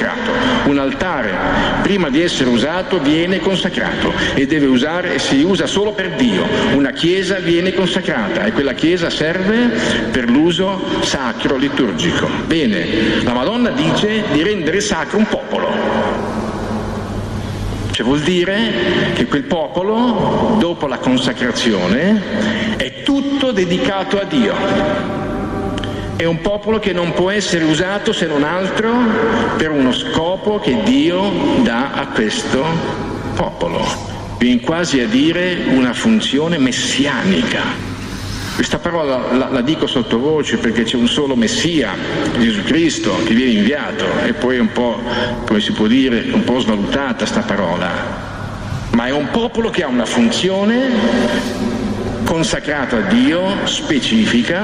consacrato. Un altare, prima di essere usato, viene consacrato e deve usare e si usa solo per Dio. Una chiesa viene consacrata e quella chiesa serve per l'uso sacro liturgico. Bene, la Madonna dice di rendere sacro un popolo. Cioè vuol dire che quel popolo, dopo la consacrazione, è tutto dedicato a Dio. È un popolo che non può essere usato se non altro per uno scopo che Dio dà a questo popolo. Viene quasi a dire una funzione messianica. Questa parola la dico sottovoce perché c'è un solo Messia, Gesù Cristo, che viene inviato, e poi è un po', come si può dire, un po' svalutata sta parola. Ma è un popolo che ha una funzione consacrata a Dio, specifica,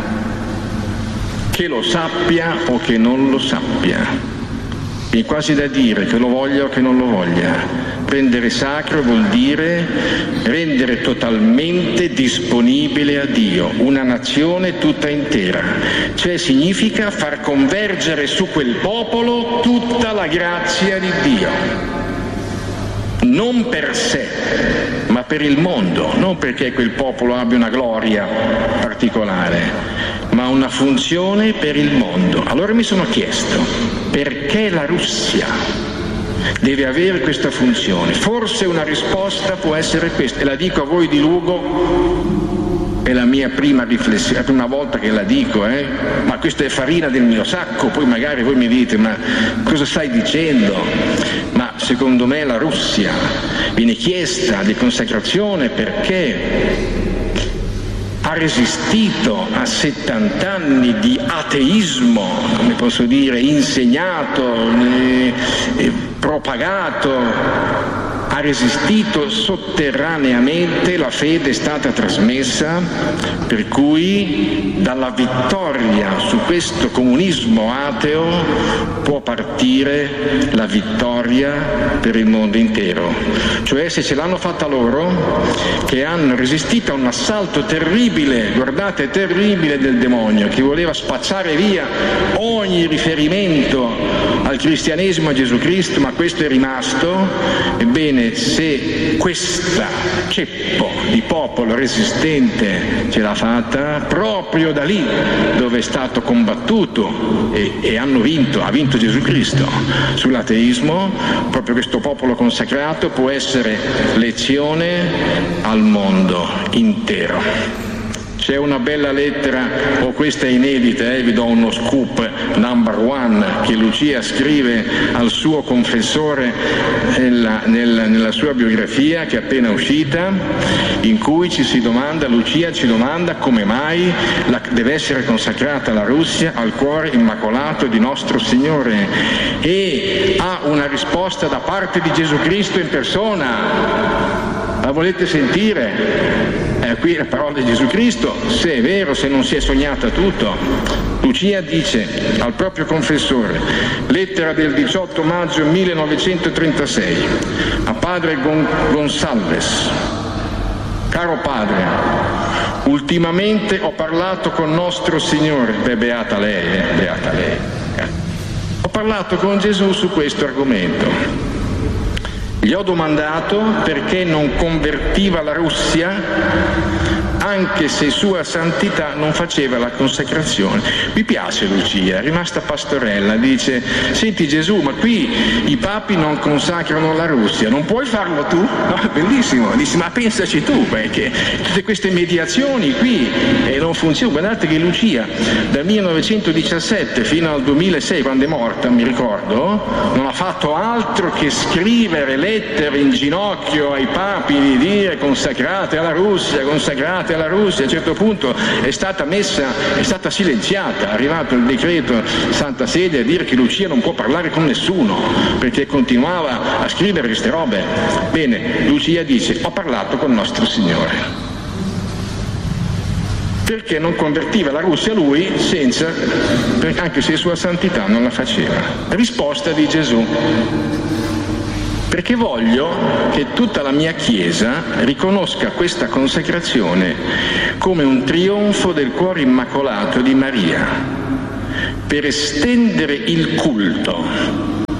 che lo sappia o che non lo sappia. È quasi da dire che lo voglia o che non lo voglia. Rendere sacro vuol dire rendere totalmente disponibile a Dio una nazione tutta intera, cioè significa far convergere su quel popolo tutta la grazia di Dio, non per sé, ma per il mondo, non perché quel popolo abbia una gloria particolare, ma una funzione per il mondo. Allora mi sono chiesto, perché la Russia deve avere questa funzione? Forse una risposta può essere questa, e la dico a voi di Lugo, è la mia prima riflessione, è la prima volta che la dico, ma questa è farina del mio sacco, poi magari voi mi dite, ma cosa stai dicendo? Ma secondo me la Russia viene chiesta di consacrazione perché ha resistito a 70 anni di ateismo, come posso dire, insegnato, propagato, ha resistito sotterraneamente, la fede è stata trasmessa, per cui dalla vittoria su questo comunismo ateo può partire la vittoria per il mondo intero. Cioè, se ce l'hanno fatta loro, che hanno resistito a un assalto terribile, guardate, terribile, del demonio, che voleva spacciare via ogni riferimento al cristianesimo, a Gesù Cristo, ma questo è rimasto. Ebbene, se questa ceppo di popolo resistente ce l'ha fatta, proprio da lì dove è stato combattuto e hanno vinto, ha vinto Gesù Cristo sull'ateismo, proprio questo popolo consacrato può essere lezione al mondo intero. C'è una bella lettera, questa è inedita, vi do uno scoop number one, che Lucia scrive al suo confessore nella sua biografia, che è appena uscita, in cui Lucia ci domanda come mai deve essere consacrata la Russia al cuore immacolato di nostro Signore, e ha una risposta da parte di Gesù Cristo in persona. La volete sentire? Qui la parola di Gesù Cristo, se è vero, se non si è sognata tutto. Lucia dice al proprio confessore, lettera del 18 maggio 1936, a padre Gonsalves: caro padre, ultimamente ho parlato con nostro Signore, beata lei, beata lei. Ho parlato con Gesù su questo argomento. Gli ho domandato perché non convertiva la Russia, anche se Sua Santità non faceva la consacrazione. Mi piace Lucia, è rimasta pastorella, dice: senti Gesù, ma qui i papi non consacrano la Russia, non puoi farlo tu? No, bellissimo, dice, ma pensaci tu, perché tutte queste mediazioni qui non funzionano. Guardate che Lucia dal 1917 fino al 2006, quando è morta, mi ricordo, non ha fatto altro che scrivere lettere in ginocchio ai papi di dire consacrate alla Russia, consacrate alla Russia. A un certo punto è stata silenziata, è arrivato il decreto Santa Sede a dire che Lucia non può parlare con nessuno perché continuava a scrivere queste robe. Bene, Lucia dice: ho parlato con nostro Signore. Perché non convertiva la Russia lui anche se Sua Santità non la faceva. Risposta di Gesù: perché voglio che tutta la mia Chiesa riconosca questa consacrazione come un trionfo del cuore immacolato di Maria, per estendere il culto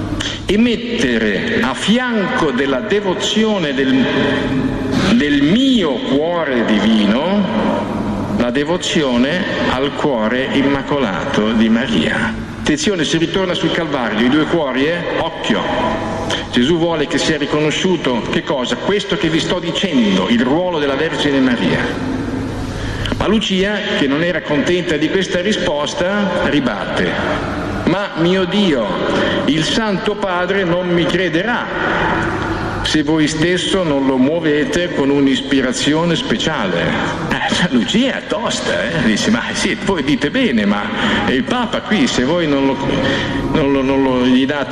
e mettere a fianco della devozione del mio cuore divino la devozione al cuore immacolato di Maria. Attenzione, si ritorna sul Calvario, i due cuori, occhio. Gesù vuole che sia riconosciuto che cosa? Questo che vi sto dicendo, il ruolo della Vergine Maria. Ma Lucia, che non era contenta di questa risposta, ribatte: ma mio Dio, il Santo Padre non mi crederà se voi stesso non lo muovete con un'ispirazione speciale. Lucia è tosta, dice: ma sì, voi dite bene, ma è il Papa qui, se voi non gli date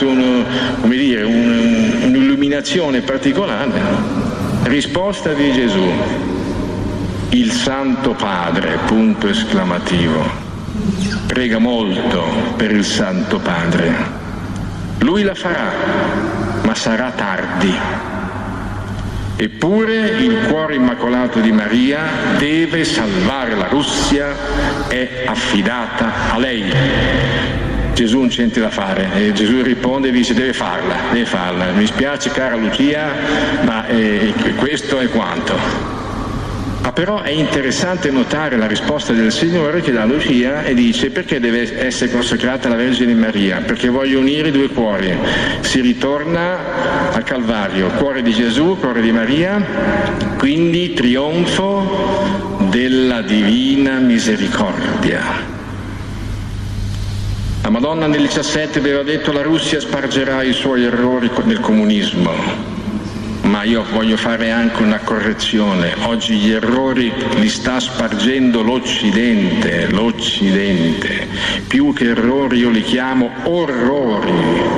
un'illuminazione particolare. Risposta di Gesù: il Santo Padre, punto esclamativo. Prega molto per il Santo Padre. Lui la farà, ma sarà tardi. Eppure il cuore immacolato di Maria deve salvare la Russia, è affidata a lei. Gesù non c'è niente da fare, e Gesù risponde e dice: deve farla. Mi spiace cara Lucia, ma questo è quanto. Ma però è interessante notare la risposta del Signore che dà a Lucia e dice: perché deve essere consacrata la Vergine Maria? Perché voglio unire i due cuori. Si ritorna al Calvario, cuore di Gesù, cuore di Maria, quindi trionfo della divina misericordia. La Madonna nel 17 aveva detto: la Russia spargerà i suoi errori nel comunismo. Ma io voglio fare anche una correzione: oggi gli errori li sta spargendo l'Occidente, più che errori io li chiamo orrori,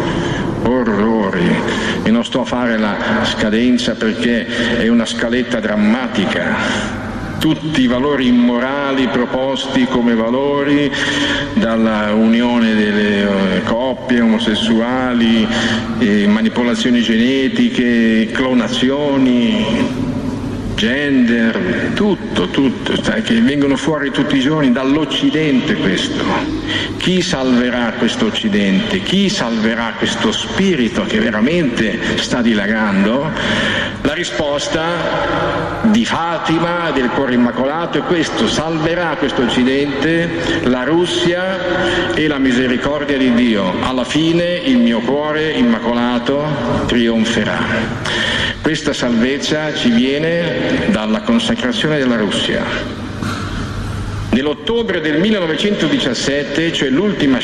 e non sto a fare la scadenza perché è una scaletta drammatica. Tutti i valori immorali proposti come valori dalla unione delle coppie omosessuali, manipolazioni genetiche, clonazioni, gender, tutto, che vengono fuori tutti i giorni dall'Occidente questo. Chi salverà questo Occidente? Chi salverà questo spirito che veramente sta dilagando? La risposta di Fatima, del cuore immacolato, è questo: salverà questo Occidente, la Russia e la misericordia di Dio. Alla fine il mio cuore immacolato trionferà. Questa salvezza ci viene dalla consacrazione della Russia. Nell'ottobre del 1917, cioè l'ultima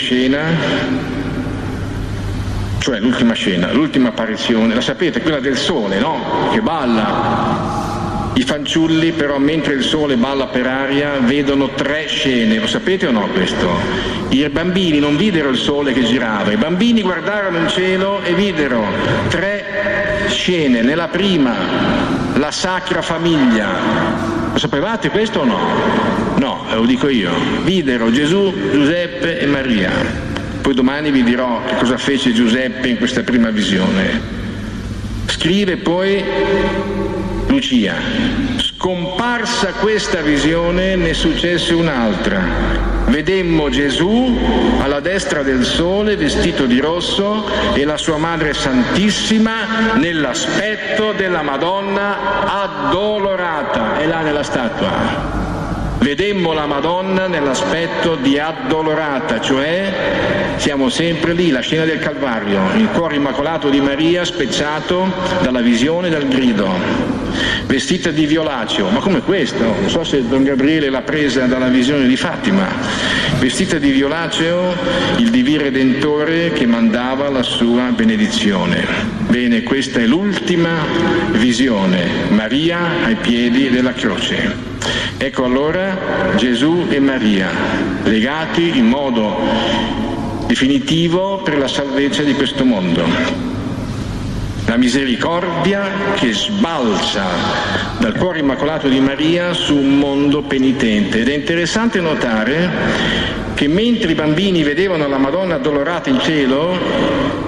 apparizione, la sapete, quella del sole, no? Che balla. I fanciulli però, mentre il sole balla per aria, vedono 3 scene, lo sapete o no questo? I bambini non videro il sole che girava, i bambini guardarono in cielo e videro 3 scene. Nella prima, la Sacra Famiglia. Lo sapevate questo o no? No, lo dico io. Videro Gesù, Giuseppe e Maria. Poi domani vi dirò che cosa fece Giuseppe in questa prima visione. Scrive poi Lucia: scomparsa questa visione, ne successe un'altra. Vedemmo Gesù alla destra del sole vestito di rosso e la sua Madre Santissima nell'aspetto della Madonna addolorata. È là nella statua. Vedemmo la Madonna nell'aspetto di addolorata, cioè siamo sempre lì, la scena del Calvario, il cuore immacolato di Maria spezzato dalla visione e dal grido, vestita di violaceo. Ma come questo? Non so se Don Gabriele l'ha presa dalla visione di Fatima. Vestita di violaceo, il Divin Redentore che mandava la sua benedizione. Bene, questa è l'ultima visione, Maria ai piedi della croce. Ecco allora Gesù e Maria legati in modo definitivo per la salvezza di questo mondo. La misericordia che sbalza dal cuore immacolato di Maria su un mondo penitente. Ed è interessante notare che mentre i bambini vedevano la Madonna addolorata in cielo,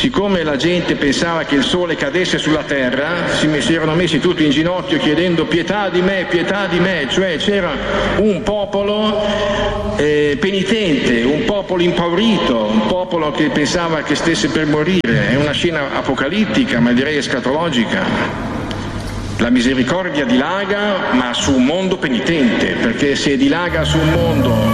siccome la gente pensava che il sole cadesse sulla terra, si erano messi tutti in ginocchio chiedendo pietà di me, cioè c'era un popolo penitente, un popolo impaurito, un popolo che pensava che stesse per morire. È una scena apocalittica, ma direi escatologica. La misericordia dilaga, ma su un mondo penitente, perché se dilaga su un mondo